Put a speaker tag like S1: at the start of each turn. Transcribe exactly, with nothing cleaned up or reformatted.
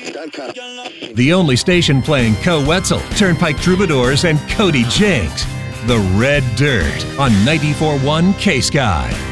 S1: The only station playing Co Wetzel, Turnpike Troubadours, and Cody Jinks. The Red Dirt on ninety-four point one K-Sky.